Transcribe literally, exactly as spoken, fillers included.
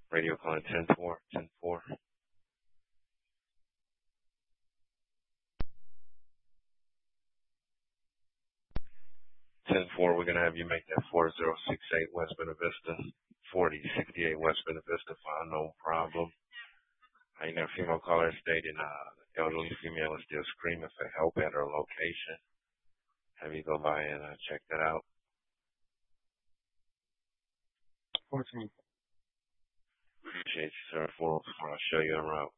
Radio calling ten four, ten four. ten four, we're going to have you make that four zero six eight West Buena Vista, forty sixty-eight West Buena Vista, found no problem. I know female caller stating uh, the elderly female is still screaming for help at her location. Have you go by and uh, check that out? fourteen. Appreciate you, sir. four oh four, I'll show you en route.